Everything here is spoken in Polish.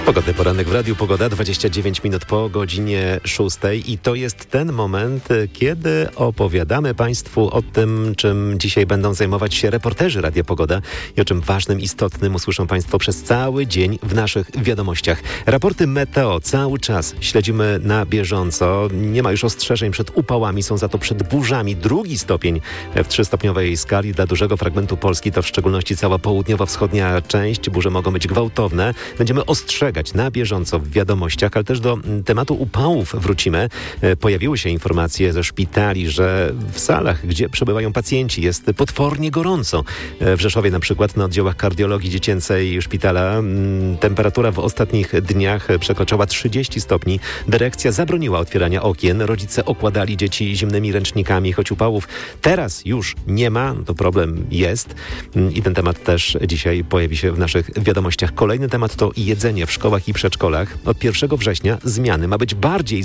Pogodny poranek w Radiu Pogoda, 29 minut po godzinie 6 i to jest ten moment, kiedy opowiadamy Państwu o tym, czym dzisiaj będą zajmować się reporterzy Radia Pogoda i o czym ważnym, istotnym usłyszą Państwo przez cały dzień w naszych wiadomościach. Raporty meteo cały czas śledzimy na bieżąco. Nie ma już ostrzeżeń przed upałami, są za to przed burzami. 2 stopień w 3-stopniowej skali dla dużego fragmentu Polski, to w szczególności cała południowo-wschodnia część. Burze mogą być gwałtowne. Będziemy ostrzegać na bieżąco w wiadomościach, ale też do tematu upałów wrócimy. Pojawiły się informacje ze szpitali, że w salach, gdzie przebywają pacjenci, jest potwornie gorąco. W Rzeszowie na przykład na oddziałach kardiologii dziecięcej szpitala temperatura w ostatnich dniach przekroczyła 30 stopni. Dyrekcja zabroniła otwierania okien. Rodzice okładali dzieci zimnymi ręcznikami, choć upałów teraz już nie ma, to problem jest. I ten temat też dzisiaj pojawi się w naszych wiadomościach. Kolejny temat to jedzenie w szkołach i przedszkolach. Od 1 września zmiany ma być bardziej